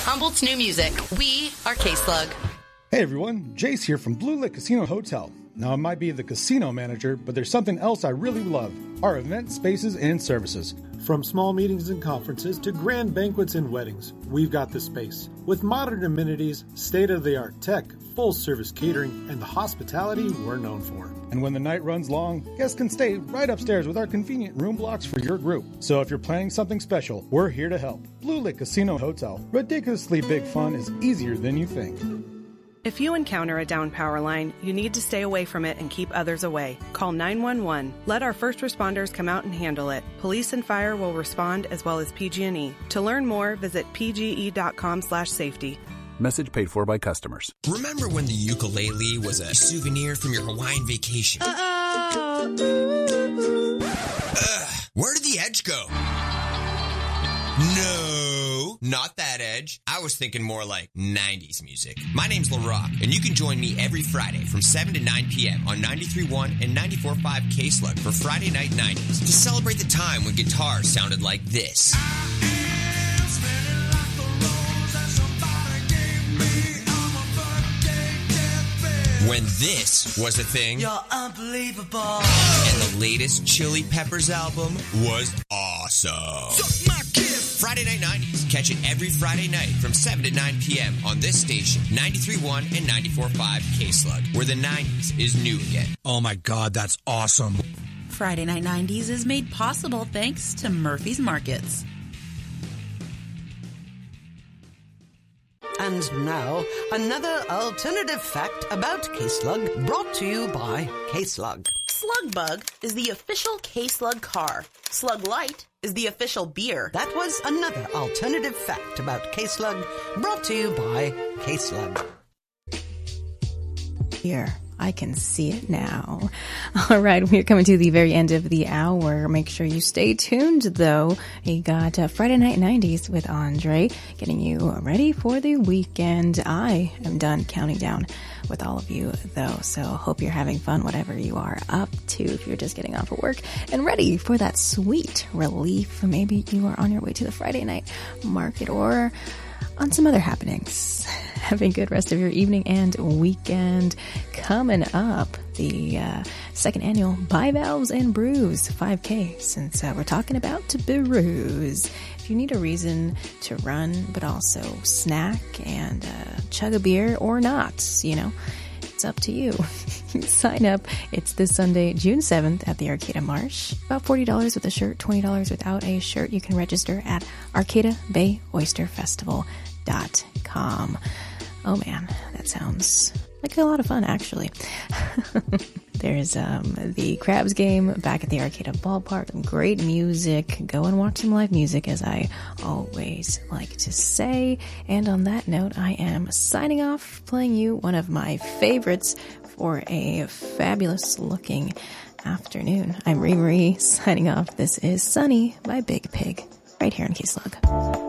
Humboldt's new music. We are K-Slug. Hey everyone, Jace here from Blue Lick Casino Hotel. Now I might be the casino manager, but there's something else I really love. Our event spaces and services. From small meetings and conferences to grand banquets and weddings, we've got the space. With modern amenities, state-of-the-art tech, full-service catering, and the hospitality we're known for. And when the night runs long, guests can stay right upstairs with our convenient room blocks for your group. So if you're planning something special, we're here to help. Blue Lick Casino Hotel. Ridiculously big fun is easier than you think. If you encounter a down power line, you need to stay away from it and keep others away. Call 911. Let our first responders come out and handle it. Police and fire will respond as well as PG&E. To learn more, visit pge.com/safety. Message paid for by customers. Remember when the ukulele was a souvenir from your Hawaiian vacation? Where did the edge go? No, not that edge. I was thinking more like 90s music. My name's LaRock, and you can join me every Friday from 7 to 9 p.m. on 93.1 and 94.5 K-Slug for Friday Night 90s to celebrate the time when guitar sounded like this. When this was a thing, you're unbelievable, and the latest Chili Peppers album was awesome. Suck my kiss. Friday Night 90s. Catch it every Friday night from 7 to 9 p.m. on this station, 93.1 and 94.5 K-Slug, where the 90s is new again. Oh my God, that's awesome. Friday Night 90s is made possible thanks to Murphy's Markets. And now, another alternative fact about K-Slug, brought to you by K-Slug. Slugbug is the official K-Slug car. Slug Light is the official beer. That was another alternative fact about K-Slug, brought to you by K-Slug. Here, I can see it now. All right, we're coming to the very end of the hour. Make sure you stay tuned, though. You got Friday Night 90s with Andre, getting you ready for the weekend. I am done counting down with all of you, though, so hope you're having fun, whatever you are up to, if you're just getting off of work and ready for that sweet relief. Maybe you are on your way to the Friday night market or on some other happenings. Have a good rest of your evening and weekend. Coming up, the second annual Bivalves and Brews 5K, since we're talking about brews. If you need a reason to run, but also snack and chug a beer or not, you know, it's up to you. Sign up. It's this Sunday, June 7th at the Arcata Marsh. About $40 with a shirt, $20 without a shirt. You can register at ArcataBayOysterFestival.com. Oh man, that sounds like a lot of fun, actually. There's the Crabs game back at the Arcata Ballpark. Great music. Go and watch some live music, as I always like to say. And on that note, I am signing off, playing you one of my favorites for a fabulous looking afternoon. I'm Riri signing off. This is Sunny by Big Pig, right here on K-Slug.